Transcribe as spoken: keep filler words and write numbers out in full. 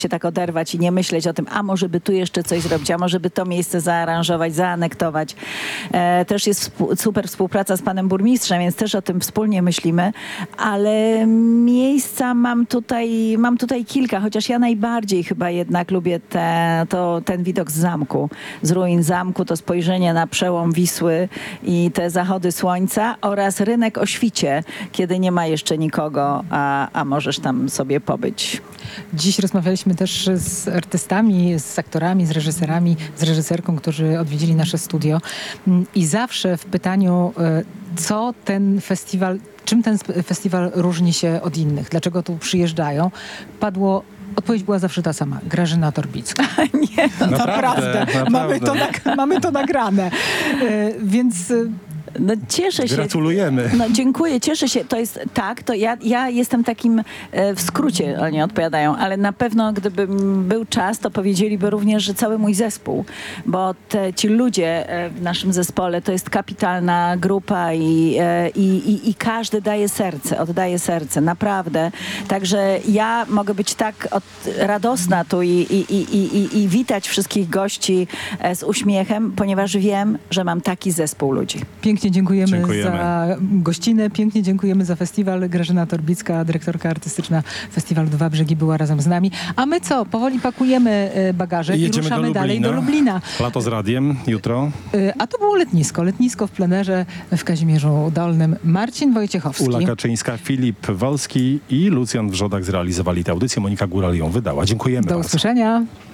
się tak oderwać i nie myśleć o tym, a może by tu jeszcze coś zrobić, a może by to miejsce zaaranżować, zaanektować. E, też jest współ, super współpraca z panem burmistrzem, więc też o tym wspólnie myślimy, ale miejsca mam tutaj, mam tutaj kilka, chociaż ja najbardziej chyba jednak lubię te, to, ten widok z zamku, z ruin zamku, to spojrzenie na przełom Wisły i te zachody słońca oraz rynek o świcie, kiedy nie ma jeszcze nikogo, a, a możesz tam sobie pobyć. Dziś rozmawialiśmy też z artystami, z aktorami, z reżyserami, z reżyserką, którzy odwiedzili nasze studio i zawsze w pytaniu, co ten festiwal, czym ten festiwal różni się od innych, dlaczego tu przyjeżdżają, padło. Odpowiedź była zawsze ta sama. Grażyna Torbicka. Nie, no Naprawdę, naprawdę. naprawdę. Mamy, to nag- mamy to nagrane. E, więc... No cieszę się. Gratulujemy. No dziękuję, cieszę się. To jest tak, to ja, ja jestem takim e, w skrócie, oni odpowiadają, ale na pewno gdyby był czas, to powiedzieliby również, że cały mój zespół, bo te, ci ludzie e, w naszym zespole to jest kapitalna grupa i, e, i, i, i każdy daje serce, oddaje serce, naprawdę. Także ja mogę być tak od, radosna tu i, i, i, i, i witać wszystkich gości e, z uśmiechem, ponieważ wiem, że mam taki zespół ludzi. Pięknie dziękujemy, Dziękujemy. za gościnę, pięknie dziękujemy za festiwal. Grażyna Torbicka, dyrektorka artystyczna Festiwalu Dwa Brzegi była razem z nami. A my co? Powoli pakujemy bagaże i Jedziemy ruszamy do dalej do Lublina. Lublina. Lato z radiem jutro. A to było letnisko. Letnisko w plenerze w Kazimierzu Dolnym. Marcin Wojciechowski. Ula Kaczyńska, Filip Wolski i Lucjan Wrzodak zrealizowali tę audycję. Monika Góral ją wydała. Dziękujemy Do bardzo. usłyszenia.